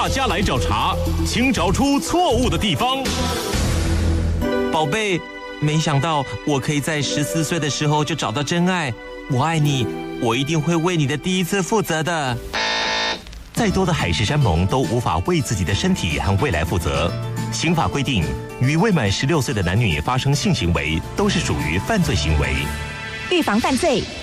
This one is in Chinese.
大家来找茬，请找出错误的地方。 宝贝，没想到我可以在14岁的时候就找到真爱，我爱你，我一定会为你的第一次负责的。 再多的海誓山盟都无法为自己的身体和未来负责。刑法规定，与未满16岁的男女发生性行为都是属于犯罪行为。 预防犯罪，